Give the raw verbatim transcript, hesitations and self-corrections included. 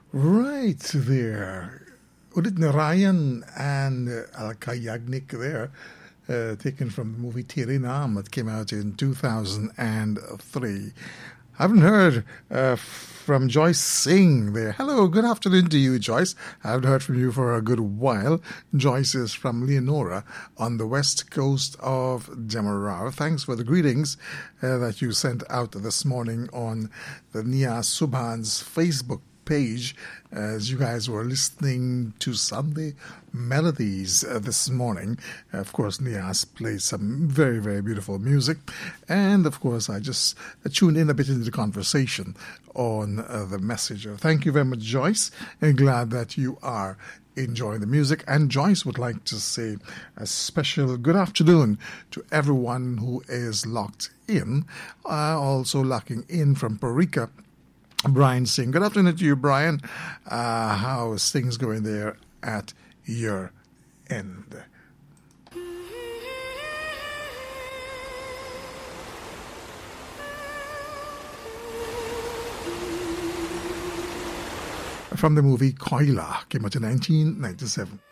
Right there. Udit Narayan and uh, Alka Yagnik there, uh, taken from the movie Tere Naam that came out in two thousand three. I haven't heard uh, from Joyce Singh there. Hello, good afternoon to you, Joyce. I haven't heard from you for a good while. Joyce is from Leonora on the west coast of Demerara. Thanks for the greetings uh, that you sent out this morning on the Nia Subhan's Facebook page as you guys were listening to Sunday Melodies uh, this morning. Of course, Nias played some very, very beautiful music. And, of course, I just uh, tuned in a bit into the conversation on uh, the messenger. Thank you very much, Joyce. And glad that you are enjoying the music. And Joyce would like to say a special good afternoon to everyone who is locked in. Uh, also locking in from Parika, Brian Singh. Good afternoon to you, Brian. Uh, how's things going there at your end? From the movie Koila, came out in nineteen ninety-seven.